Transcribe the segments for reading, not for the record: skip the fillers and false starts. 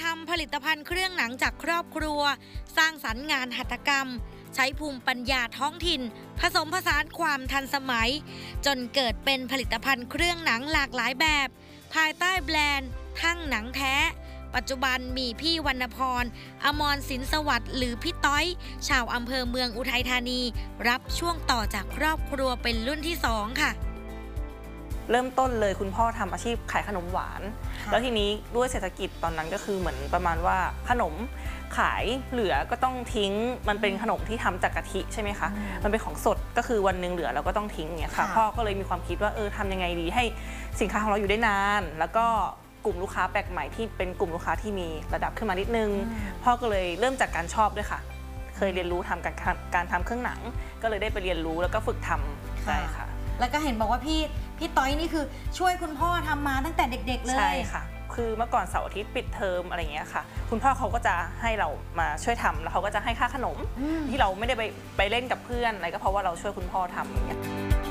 ำผลิตภัณฑ์เครื่องหนังจากครอบครัวสร้างสรรค์งานหัตถกรรมใช้ภูมิปัญญาท้องถิ่นผสมผสานความทันสมัยจนเกิดเป็นผลิตภัณฑ์เครื่องหนังหลากหลายแบบภายใต้แบรนด์ทั่งหนังแท้ปัจจุบันมีพี่วรรณพรอมรสินสวัสดิ์หรือพี่ต้อยชาวอำเภอเมืองอุทัยธานีรับช่วงต่อจากครอบครัวเป็นรุ่นที่2ค่ะเริ่มต้นเลยคุณพ่อทำอาชีพขายขนมหวานแล้วทีนี้ด้วยเศรษฐกิจตอนนั้นก็คือเหมือนประมาณว่าขนมขายเหลือก็ต้องทิ้งมันเป็นขนมที่ทำจากกะทิใช่ไหมคะมันเป็นของสดก็คือวันหนึ่งเหลือเราก็ต้องทิ้งอย่างเงี้ยค่ะพ่อก็เลยมีความคิดว่าทำยังไงดีให้สินค้าของเราอยู่ได้นานแล้วก็กลุ่มลูกค้าแปลกใหม่ที่เป็นกลุ่มลูกค้าที่มีระดับขึ้นมานิดนึงพ่อก็เลยเริ่มจากการชอบด้วยค่ะเคยเรียนรู้ทำการทำเครื่องหนังก็เลยได้ไปเรียนรู้แล้วก็ฝึกทำใช่ค่ะแล้วก็เห็นบอกว่าพี่ต้อยนี่คือช่วยคุณพ่อทำมาตั้งแต่เด็กๆเลยใช่ค่ะคือเมื่อก่อนเสาร์อาทิตย์ปิดเทอมอะไรเงี้ยค่ะคุณพ่อเขาก็จะให้เรามาช่วยทำแล้วเขาก็จะให้ค่าขนมที่เราไม่ได้ไปเล่นกับเพื่อนอะไรก็เพราะว่าเราช่วยคุณพ่อทำอย่างเงี้ย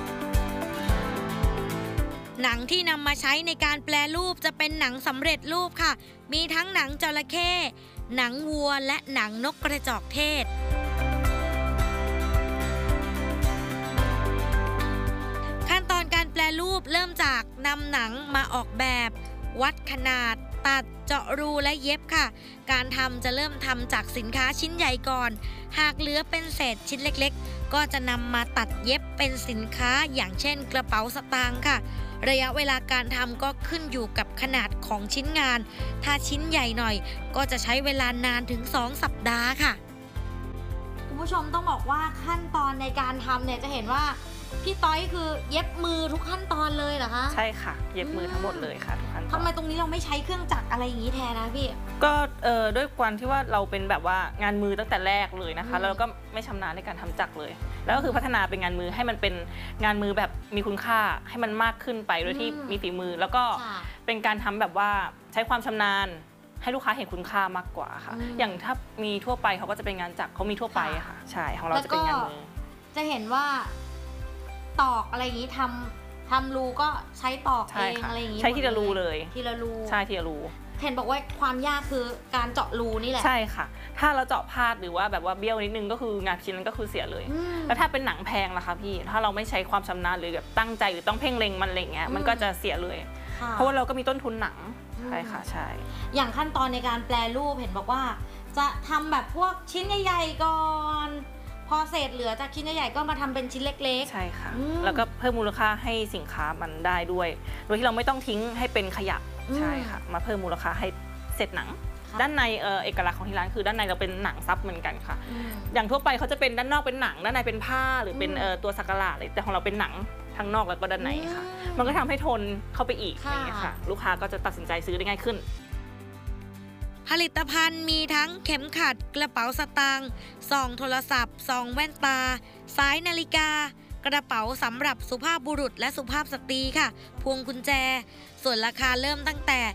หนังที่นำมาใช้ในการแปรรูปจะเป็นหนังสำเร็จรูปค่ะมีทั้งหนังจระเข้หนังวัวและหนังนกกระจอกเทศขั้นตอนการแปรรูปเริ่มจากนำหนังมาออกแบบวัดขนาดตัดเจาะรูและเย็บค่ะการทำจะเริ่มทำจากสินค้าชิ้นใหญ่ก่อนหากเหลือเป็นเศษชิ้นเล็กๆก็จะนำมาตัดเย็บเป็นสินค้าอย่างเช่นกระเป๋าสตางค์ค่ะระยะเวลาการทำก็ขึ้นอยู่กับขนาดของชิ้นงานถ้าชิ้นใหญ่หน่อยก็จะใช้เวลานานถึง2 สัปดาห์ค่ะคุณผู้ชมต้องบอกว่าขั้นตอนในการทำเนี่ยจะเห็นว่าพี่ต้อยคือเย็บมือทุกขั้นตอนเลยเหรอคะใช่ค่ะเย็บมือทั้งหมดเลยค่ะทุกขั้นตอนทำไมตรงนี้เราไม่ใช้เครื่องจักรอะไรอย่างนี้แทนนะพี่ก็ด้วยความที่ว่าเราเป็นแบบว่างานมือตั้งแต่แรกเลยนะคะแล้วก็ไม่ชำนาญในการทำจักรเลยแล้วก็คือพัฒนาเป็นงานมือให้มันเป็นงานมือแบบมีคุณค่าให้มันมากขึ้นไปโดยที่มีฝีมือแล้วก็เป็นการทำแบบว่าใช้ความชำนาญให้ลูกค้าเห็นคุณค่ามากกว่าค่ะอย่างถ้ามีทั่วไปเขาก็จะเป็นงานจักรเขามีทั่วไปค่ะใช่ของเราจะเป็นงานมือจะเห็นว่าตอกอะไรอย่างนี้ทำรูก็ใช้ตอกเองอะไรอย่างนี้ใช้ทีละรูเลยทีละรูใช่ทีละรูเห็นบอกว่าความยากคือการเจาะรูนี่แหละใช่ค่ะถ้าเราเจาะพลาดหรือว่าแบบว่าเบี้ยวนิดนึงก็คืองานชิ้นนั้นก็คือเสียเลยแล้วถ้าเป็นหนังแพงล่ะคะพี่ถ้าเราไม่ใช้ความชำนาญหรือแบบตั้งใจหรือต้องเพ่งเล็งมันอะไรเงี้ยมันก็จะเสียเลยเพราะว่าเราก็มีต้นทุนหนังใช่ค่ะใช่อย่างขั้นตอนในการแปรรูปเห็นบอกว่าจะทำแบบพวกชิ้นใหญ่ๆก่อนพอเศษเหลือจากชิ้นใหญ่ๆก็มาทำเป็นชิ้นเล็กๆใช่ค่ะแล้วก็เพิ่มมูลค่าให้สินค้ามันได้ด้วยโดยที่เราไม่ต้องทิ้งให้เป็นขยะใช่ค่ะมาเพิ่มมูลค่าให้เศษหนังด้านในเอกลักษณ์ของที่ร้านคือด้านในเราเป็นหนังซับเหมือนกันค่ะอย่างทั่วไปเขาจะเป็นด้านนอกเป็นหนังด้านในเป็นผ้าหรือเป็นตัวสักการะอะไรแต่ของเราเป็นหนังทั้งนอกแล้วก็ด้านในค่ะมันก็ทำให้ทนเข้าไปอีกอย่างเงี้ยค่ะลูกค้าก็จะตัดสินใจซื้อได้ง่ายขึ้นผลิตภัณฑ์มีทั้งเข็มขัดกระเป๋าสตางค์ซองโทรศัพท์ซองแว่นตาสายนาฬิกากระเป๋าสำหรับสุภาพบุรุษและสุภาพสตรีค่ะพวงกุญแจส่วนราคาเริ่มตั้งแต่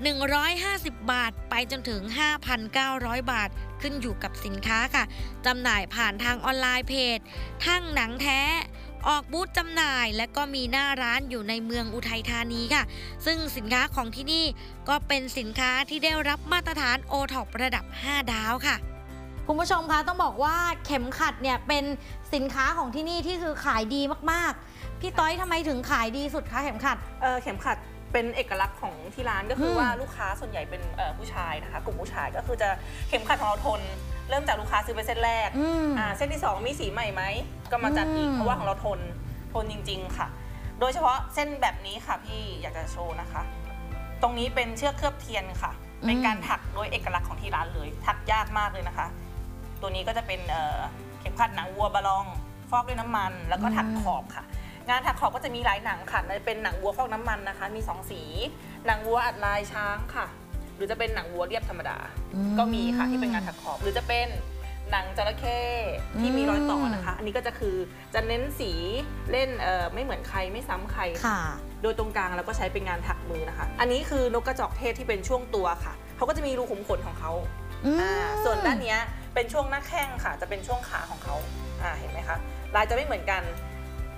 150 บาทไปจนถึง 5,900 บาทขึ้นอยู่กับสินค้าค่ะจำหน่ายผ่านทางออนไลน์เพจทั่งหนังแท้ออกบูธจำหน่ายและก็มีหน้าร้านอยู่ในเมืองอุทัยธานีค่ะซึ่งสินค้าของที่นี่ก็เป็นสินค้าที่ได้รับมาตรฐาน OTOP ระดับ 5 ดาวค่ะคุณผู้ชมคะต้องบอกว่าเข็มขัดเนี่ยเป็นสินค้าของที่นี่ที่คือขายดีมากๆพี่ต้อยทำไมถึงขายดีสุดคะเข็มขัดเข็มขัดเป็นเอกลักษณ์ของที่ร้านก็คือว่าลูกค้าส่วนใหญ่เป็นผู้ชายนะคะกลุ่มผู้ชายก็คือจะเข็มขัดของเราทนเริ่มจากลูกค้าซื้อไปเส้นแรกเส้นที่2มีสีใหม่ไหมก็มาจัดอีกเพราะว่าของเราทนจริงๆค่ะโดยเฉพาะเส้นแบบนี้ค่ะพี่อยากจะโชว์นะคะตรงนี้เป็นเชือกเคลือบเทียนค่ะเป็นการถักโดยเอกลักษณ์ของที่ร้านเลยถักยากมากเลยนะคะตัวนี้ก็จะเป็นเข็มขัดหนังวัวบาลองฟอกด้วยน้ำมันแล้วก็ถักขอบค่ะงานถักขอบก็จะมีหลายหนังค่ะเป็นหนังวัวฟอกน้ำมันนะคะมี2 สีหนังวัวอัดลายช้างค่ะหรือจะเป็นหนังวัวเรียบธรรมดาก็มีค่ะที่เป็นงานถักขอบหรือจะเป็นหนังจระเข้ที่มีรอยต่อนะคะอันนี้ก็จะคือจะเน้นสีเล่นไม่เหมือนใครไม่ซ้ำใครโดยตรงกลางเราก็ใช้เป็นงานถักมือนะคะอันนี้คือนกกระจอกเทศที่เป็นช่วงตัวค่ะเขาก็จะมีรูขุมขนของเขาส่วนด้านนี้เป็นช่วงหน้าแข้งค่ะจะเป็นช่วงขาของเขาเห็นไหมคะลายจะไม่เหมือนกัน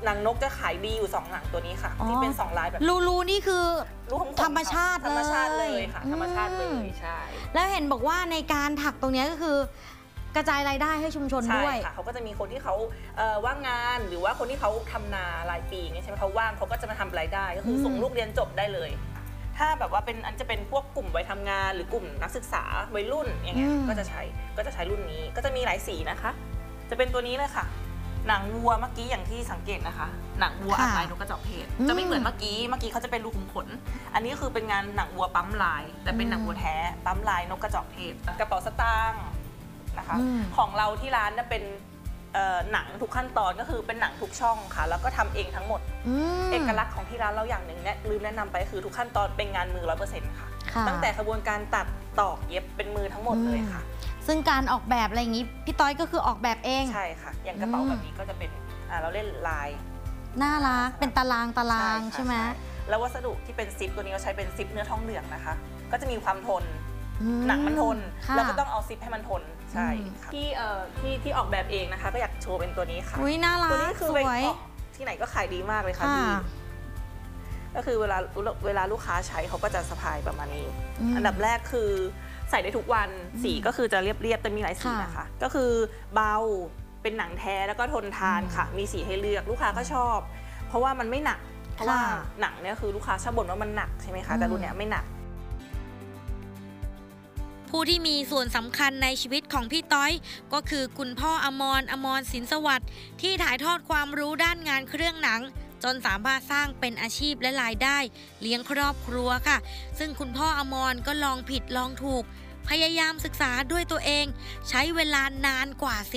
หนังนกจะขายดีอยู่2หนังตัวนี้ค่ะที่เป็น2ลายแบบรูนี่คือธรรมชาติเลยค่ะธรรมชาติเลยใช่แล้วเห็นบอกว่าในการถักตรงนี้ก็คือกระจายรายได้ให้ชุมชนด้วยค่ะเขาก็จะมีคนที่เขาว่างงานหรือว่าคนที่เขาทำนารายปีเงี้ยใช่ไหมเขาว่างเขาก็จะมาทำรายได้ก็คือส่งลูกเรียนจบได้เลยถ้าแบบว่าเป็นจะเป็นพวกกลุ่มวัยทำงานหรือกลุ่มนักศึกษาวัยรุ่นอย่างเงี้ยก็จะใช้รุ่นนี้ก็จะมีหลายสีนะคะจะเป็นตัวนี้เลยค่ะหนังวัวเมื่อกี้อย่างที่สังเกตนะคะหนังวัวลายนกกระจอกเทศจะไม่เหมือนเมื่อกี้เขาจะเป็นรูขุมขนอันนี้ก็คือเป็นงานหนังวัวปั๊มลายแต่เป็นหนังวัวแท้ปั๊มลายนกกระจอกเทศกระเป๋าสตางค์นะคะของเราที่ร้านจะเป็นหนังทุกขั้นตอนก็คือเป็นหนังทุกช่องค่ะแล้วก็ทำเองทั้งหมดเอกลักษณ์ของที่ร้านเราอย่างหนึ่งเนี่ยลืมแนะนำไปคือทุกขั้นตอนเป็นงานมือ 100% ค่ะตั้งแต่กระบวนการตัดตอกเย็บเป็นมือทั้งหมดเลยค่ะซึ่งการออกแบบอะไรอย่างนี้พี่ต้อยก็คือออกแบบเองใช่ค่ะอย่างกระเป๋าแบบนี้ก็จะเป็นเราเล่นลายน่ารักเป็นตารางใช่ไหมแล้ววัสดุที่เป็นซิปตัวนี้เราใช้เป็นซิปเนื้อทองเหลืองนะคะก็จะมีความทนหนังมันทนแล้วก็ต้องเอาซิปให้มันทนใช่ค่ะที่ออกแบบเองนะคะก็อยากโชว์เป็นตัวนี้ค่ะน่ารักตัวนี้คือไปที่ไหนก็ขายดีมากเลยค่ะดีก็คือเวลาลูกค้าใช้เขาก็จะสะพายประมาณนี้อันดับแรกคือใส่ได้ทุกวันสีก็คือจะเรียบแต่มีหลายสีนะคะก็คือเบาเป็นหนังแท้แล้วก็ทนทานค่ะมีสีให้เลือกลูกค้าก็ชอบเพราะว่ามันไม่หนักเพราะว่าหนังเนี่ยคือลูกค้าชอบบ่นว่ามันหนักใช่ไหมคะแต่รุ่นเนี้ยไม่หนักผู้ที่มีส่วนสำคัญในชีวิตของพี่ต้อยก็คือคุณพ่ออมรสินสวัสดิ์ที่ถ่ายทอดความรู้ด้านงานเครื่องหนังจนสามารถสร้างเป็นอาชีพและรายได้เลี้ยงครอบครัวค่ะซึ่งคุณพ่ออมรก็ลองผิดลองถูกพยายามศึกษาด้วยตัวเองใช้เวลานานกว่า